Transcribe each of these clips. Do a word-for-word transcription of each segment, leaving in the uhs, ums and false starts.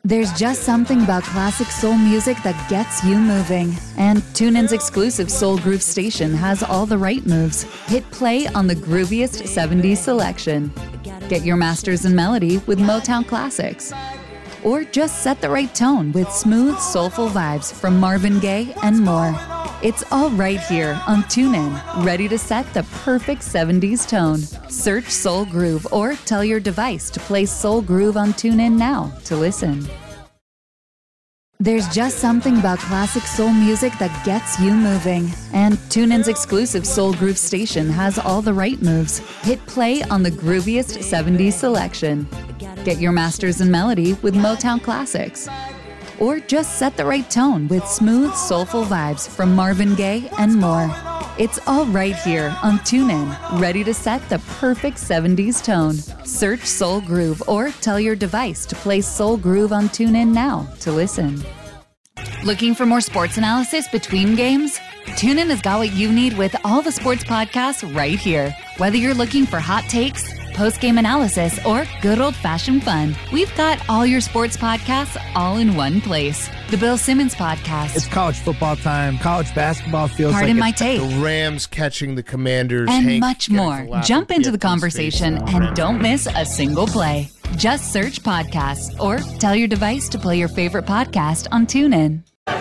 There's just something about classic soul music that gets you moving. And TuneIn's exclusive Soul Groove station has all the right moves. Hit play on the grooviest seventies selection. Get your masters in melody with Motown classics. Or just set the right tone with smooth, soulful vibes from Marvin Gaye and more. It's all right here on TuneIn, ready to set the perfect seventies tone. Search Soul Groove or tell your device to play Soul Groove on TuneIn now to listen. There's just something about classic soul music that gets you moving. And TuneIn's exclusive Soul Groove station has all the right moves. Hit play on the grooviest seventies selection. Get your masters in melody with Motown classics. Or just set the right tone with smooth, soulful vibes from Marvin Gaye and more. It's all right here on TuneIn, ready to set the perfect seventies tone. Search Soul Groove or tell your device to play Soul Groove on TuneIn now to listen. Looking for more sports analysis between games? TuneIn has got what you need with all the sports podcasts right here. Whether you're looking for hot takes, post-game analysis, or good old-fashioned fun, we've got all your sports podcasts all in one place. The Bill Simmons Podcast. It's college football time. College basketball feels Pardon like my it's take. The Rams catching the Commanders. And Hank much more. Jump into the conversation and don't miss a single play. Just search podcasts or tell your device to play your favorite podcast on TuneIn.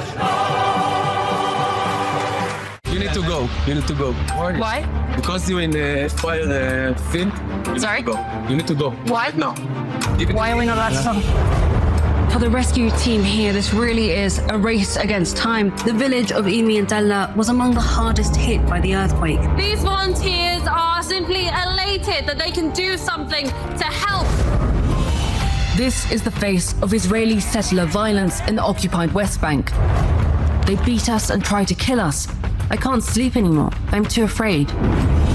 You need to go. You need to go. Why? Because you're in the fire uh, field. You Sorry? Need to go. You need to go. Why? No. Why are we not allowed to stop? For the rescue team here, this really is a race against time. The village of Imi Antella was among the hardest hit by the earthquake. These volunteers are simply elated that they can do something to help. This is the face of Israeli settler violence in the occupied West Bank. They beat us and try to kill us. I can't sleep anymore. I'm too afraid. So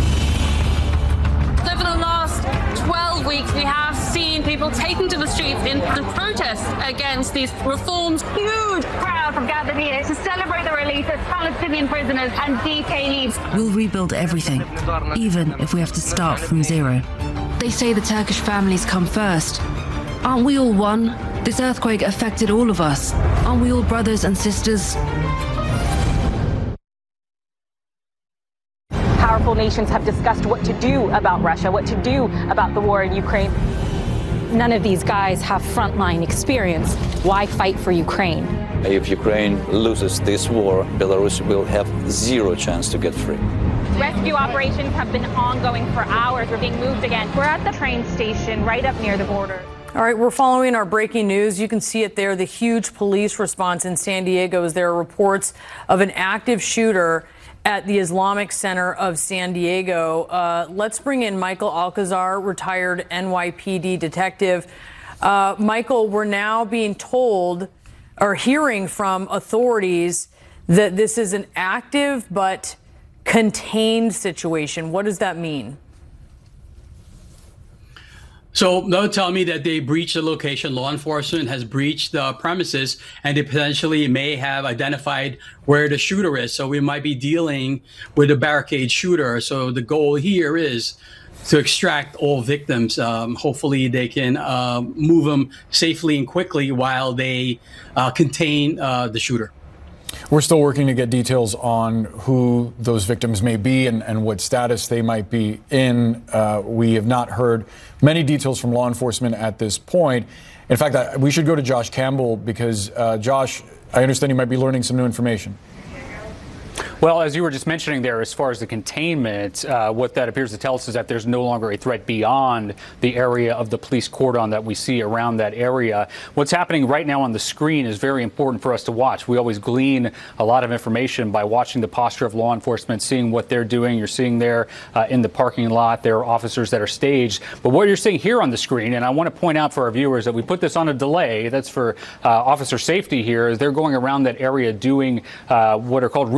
for the last twelve weeks, we have seen people taking to the streets in the protest against these reforms. Huge crowds have gathered here to celebrate the release of Palestinian prisoners and detainees. We'll rebuild everything, even if we have to start from zero. They say the Turkish families come first. Aren't we all one? This earthquake affected all of us. Aren't we all brothers and sisters? Powerful nations have discussed what to do about Russia, what to do about the war in Ukraine. None of these guys have frontline experience. Why fight for Ukraine? If Ukraine loses this war, Belarus will have zero chance to get free. Rescue operations have been ongoing for hours. We're being moved again. We're at the train station right up near the border. All right, we're following our breaking news. You can see it there, the huge police response in San Diego as there are reports of an active shooter at the Islamic Center of San Diego. Uh, let's bring in Michael Alcazar, retired N Y P D detective. Uh, Michael, we're now being told or hearing from authorities that this is an active but contained situation. What does that mean? So they'll tell me that they breached the location. Law enforcement has breached the premises, and they potentially may have identified where the shooter is. So we might be dealing with a barricade shooter. So the goal here is to extract all victims. Um, hopefully they can uh, move them safely and quickly while they uh, contain uh, the shooter. We're still working to get details on who those victims may be and, and what status they might be in. Uh, we have not heard many details from law enforcement at this point. In fact, I, we should go to Josh Campbell because, uh, Josh, I understand you might be learning some new information. Well, as you were just mentioning there, as far as the containment, uh, what that appears to tell us is that there's no longer a threat beyond the area of the police cordon that we see around that area. What's happening right now on the screen is very important for us to watch. We always glean a lot of information by watching the posture of law enforcement, seeing what they're doing. You're seeing there uh, in the parking lot, there are officers that are staged. But what you're seeing here on the screen, and I want to point out for our viewers that we put this on a delay, that's for uh, officer safety here, is they're going around that area doing uh, what are called room clearing.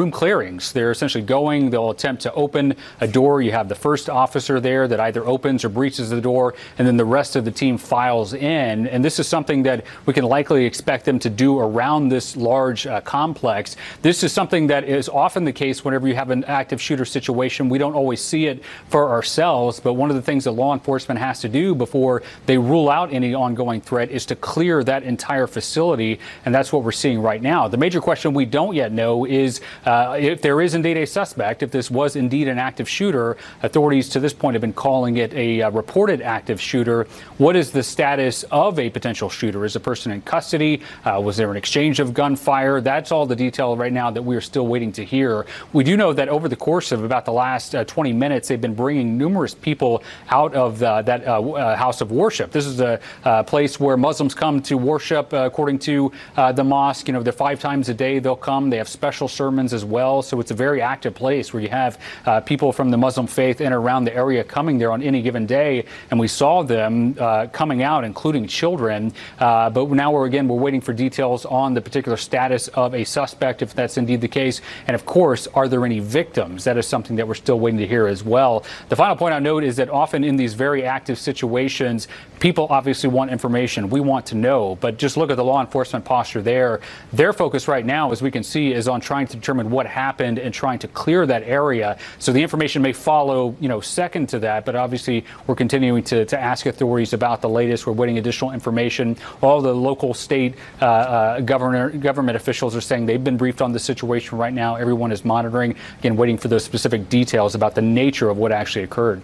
clearings. They're essentially going, they'll attempt to open a door. You have the first officer there that either opens or breaches the door, and then the rest of the team files in. And this is something that we can likely expect them to do around this large uh, complex. This is something that is often the case whenever you have an active shooter situation. We don't always see it for ourselves, but one of the things that law enforcement has to do before they rule out any ongoing threat is to clear that entire facility, and that's what we're seeing right now. The major question we don't yet know is uh, if there is indeed a suspect, if this was indeed an active shooter. Authorities to this point have been calling it a uh, reported active shooter. What is the status of a potential shooter? Is a person in custody? Uh, was there an exchange of gunfire? That's all the detail right now that we are still waiting to hear. We do know that over the course of about the last uh, twenty minutes, they've been bringing numerous people out of the, that uh, uh, house of worship. This is a uh, place where Muslims come to worship, uh, according to uh, the mosque. You know, they're five times a day they'll come. They have special sermons as well. So it's a very active place where you have uh, people from the Muslim faith in and around the area coming there on any given day. And we saw them uh, coming out, including children. Uh, but now we're again, we're waiting for details on the particular status of a suspect, if that's indeed the case. And of course, are there any victims? That is something that we're still waiting to hear as well. The final point I note is that often in these very active situations, people obviously want information. We want to know, but just look at the law enforcement posture there. Their focus right now, as we can see, is on trying to determine what happened and trying to clear that area. So the information may follow, you know, second to that, but obviously we're continuing to, to ask authorities about the latest. We're waiting additional information. All the local, state uh, uh, governor, government officials are saying they've been briefed on the situation right now. Everyone is monitoring, again, waiting for those specific details about the nature of what actually occurred.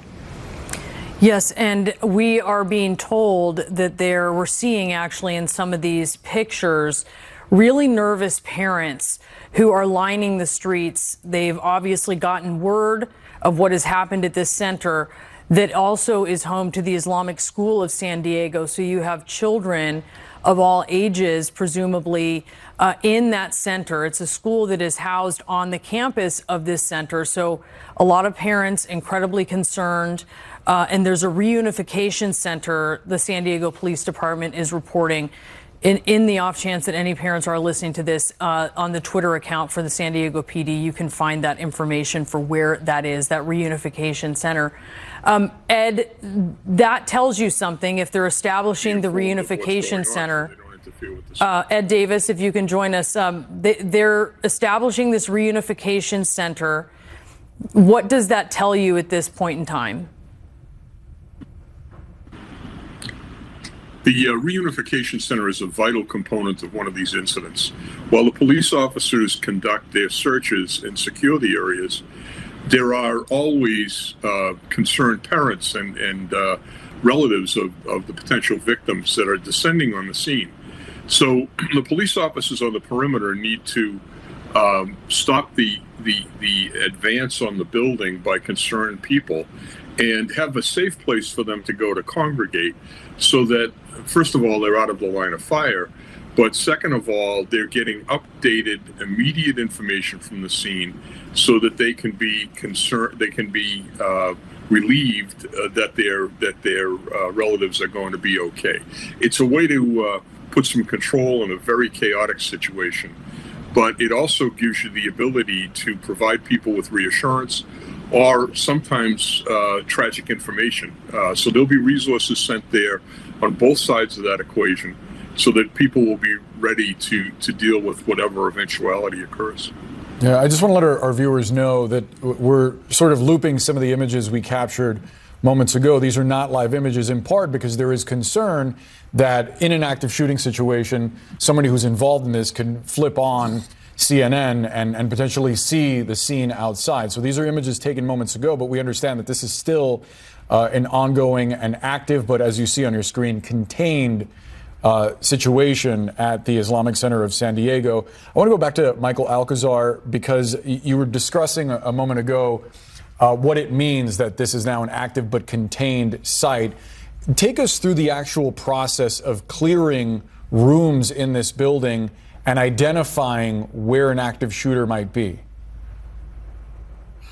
Yes, and we are being told that there, we're seeing actually in some of these pictures, really nervous parents who are lining the streets. They've obviously gotten word of what has happened at this center that also is home to the Islamic School of San Diego. So you have children of all ages, presumably, uh, in that center. It's a school that is housed on the campus of this center. So a lot of parents incredibly concerned. Uh, and there's a reunification center, the San Diego Police Department is reporting. In, in the off chance that any parents are listening to this, uh, on the Twitter account for the San Diego P D, you can find that information for where that is, that reunification center. Um, Ed, that tells you something. If they're establishing the reunification center, uh, Ed Davis, if you can join us, um, they, they're establishing this reunification center. What does that tell you at this point in time? The uh, reunification center is a vital component of one of these incidents. While the police officers conduct their searches and secure the areas, there are always uh, concerned parents and, and uh, relatives of, of the potential victims that are descending on the scene. So the police officers on the perimeter need to um, stop the, the, the advance on the building by concerned people and have a safe place for them to go to congregate, so that, first of all, they're out of the line of fire, but second of all, they're getting updated, immediate information from the scene, so that they can be concerned, they can be uh, relieved uh, that their that their uh, relatives are going to be okay. It's a way to uh, put some control in a very chaotic situation, but it also gives you the ability to provide people with reassurance, or sometimes uh, tragic information. Uh, so there'll be resources sent there on both sides of that equation, so that people will be ready to, to deal with whatever eventuality occurs. Yeah, I just want to let our, our viewers know that we're sort of looping some of the images we captured moments ago. These are not live images, in part because there is concern that in an active shooting situation, somebody who's involved in this can flip on C N N and, and potentially see the scene outside. So these are images taken moments ago, but we understand that this is still uh, an ongoing and active, but as you see on your screen, contained uh, situation at the Islamic Center of San Diego. I want to go back to Michael Alcazar, because you were discussing a, a moment ago uh, what it means that this is now an active but contained site. Take us through the actual process of clearing rooms in this building and identifying where an active shooter might be.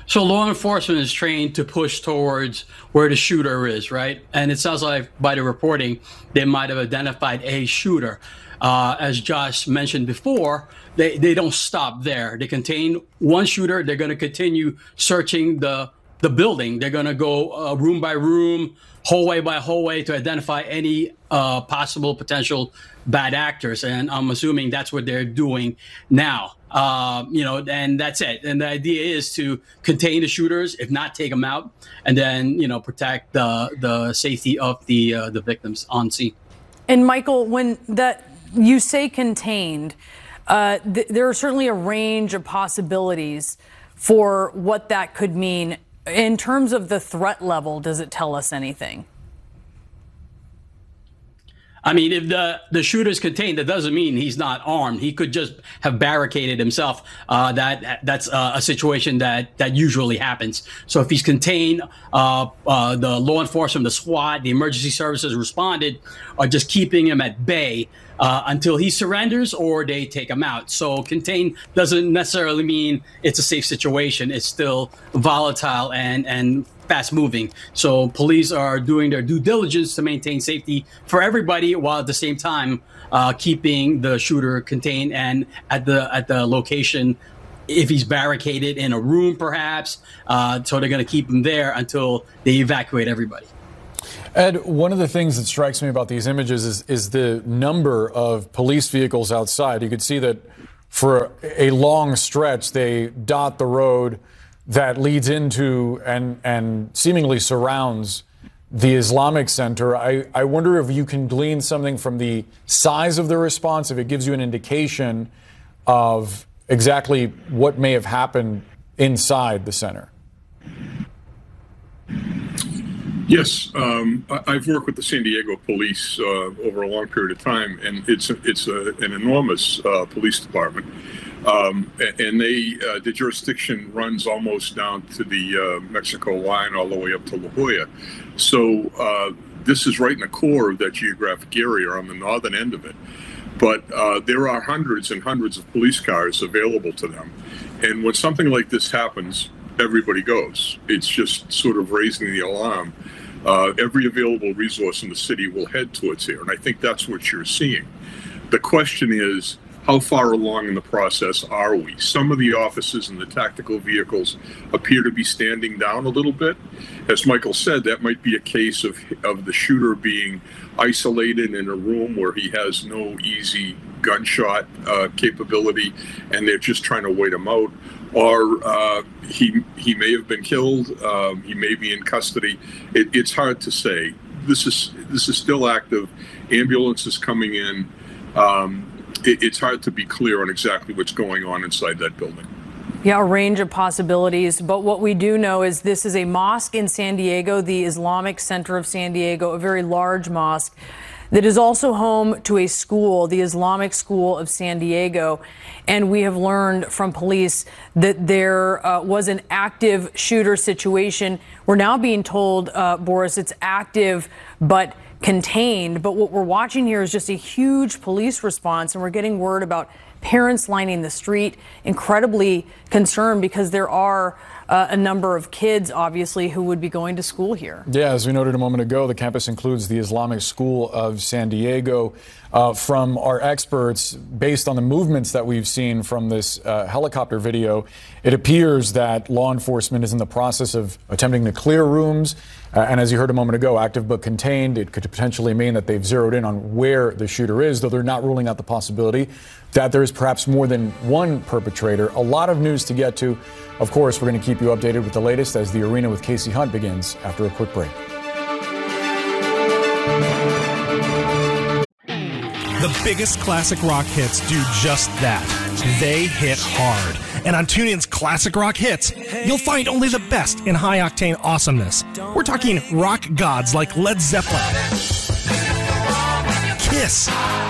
So law enforcement is trained to push towards where the shooter is, right? And it sounds like by the reporting, they might have identified a shooter. Uh, as Josh mentioned before, they, they don't stop there. They contain one shooter. They're going to continue searching the, the building. They're going to go uh, room by room, hallway by hallway to identify any uh, possible potential bad actors. And I'm assuming that's what they're doing now. Uh, you know, and that's it. And the idea is to contain the shooters, if not take them out, and then, you know, protect the the safety of the uh, the victims on scene. And Michael, when that you say contained, uh, th- there are certainly a range of possibilities for what that could mean. In terms of the threat level, does it tell us anything? I mean, if the, the shooter's contained, that doesn't mean he's not armed. He could just have barricaded himself. Uh, that that's uh, a situation that, that usually happens. So if he's contained, uh, uh, the law enforcement, the SWAT, the emergency services responded, are just keeping him at bay uh, until he surrenders or they take him out. So contained doesn't necessarily mean it's a safe situation. It's still volatile and and fast moving. So police are doing their due diligence to maintain safety for everybody, while at the same time uh, keeping the shooter contained and at the at the location. If he's barricaded in a room, perhaps, uh, so they're going to keep him there until they evacuate everybody. Ed, one of the things that strikes me about these images is, is the number of police vehicles outside. You could see that for a long stretch, they dot the road that leads into and and seemingly surrounds the Islamic Center. I, I wonder if you can glean something from the size of the response, if it gives you an indication of exactly what may have happened inside the center. Yes, um, I, I've worked with the San Diego police uh, over a long period of time, and it's a, it's a, an enormous uh, police department. Um, and they, uh, the jurisdiction runs almost down to the uh, Mexico line all the way up to La Jolla. So uh, this is right in the core of that geographic area on the northern end of it. But uh, there are hundreds and hundreds of police cars available to them. And when something like this happens, everybody goes. It's just sort of raising the alarm. Uh, every available resource in the city will head towards here. And I think that's what you're seeing. The question is, how far along in the process are we? Some of the officers and the tactical vehicles appear to be standing down a little bit. As Michael said, that might be a case of, of the shooter being isolated in a room where he has no easy gunshot uh, capability, and they're just trying to wait him out. Or uh, he he may have been killed. Um, he may be in custody. It, it's hard to say. This is this is still active. Ambulances coming in. Um, it, it's hard to be clear on exactly what's going on inside that building. Yeah, a range of possibilities. But what we do know is this is a mosque in San Diego, the Islamic Center of San Diego, a very large mosque that is also home to a school, the Islamic School of San Diego. And we have learned from police that there uh, was an active shooter situation. We're now being told, uh, Boris, it's active but contained. But what we're watching here is just a huge police response, and we're getting word about parents lining the street, incredibly concerned because there are uh, a number of kids, obviously, who would be going to school here. Yeah, as we noted a moment ago, the campus includes the Islamic School of San Diego. Uh, from our experts, based on the movements that we've seen from this uh, helicopter video, it appears that law enforcement is in the process of attempting to clear rooms. Uh, and as you heard a moment ago, active but contained, it could potentially mean that they've zeroed in on where the shooter is, though they're not ruling out the possibility that there is perhaps more than one perpetrator. A lot of news to get to. Of course, we're going to keep you updated with the latest as The Arena with Casey Hunt begins after a quick break. The biggest classic rock hits do just that. They hit hard. And on TuneIn's Classic Rock Hits, you'll find only the best in high-octane awesomeness. We're talking rock gods like Led Zeppelin, Kiss,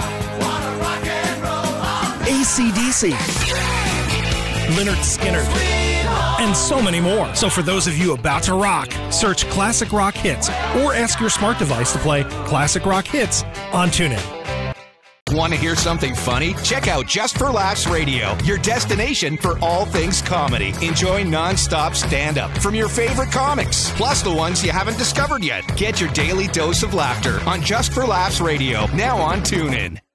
A C D C, Lynyrd Skynyrd, and so many more. So for those of you about to rock, search Classic Rock Hits or ask your smart device to play Classic Rock Hits on TuneIn. Want to hear something funny? Check out Just for Laughs Radio, your destination for all things comedy. Enjoy non-stop stand-up from your favorite comics, plus the ones you haven't discovered yet. Get your daily dose of laughter on Just for Laughs Radio, now on TuneIn.